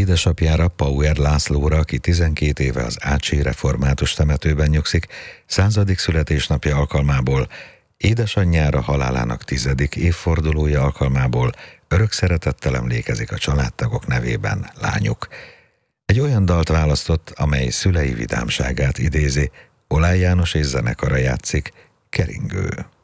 édesapjára, Pauer Lászlóra, aki 12 éve az Ácsi Református temetőben nyugszik, 100. születésnapja alkalmából, édesanyjára halálának 10. évfordulója alkalmából örök szeretettel emlékezik a családtagok nevében lányuk. Egy olyan dalt választott, amely szülei vidámságát idézi, Oláh János és zenekara játszik, Keringő.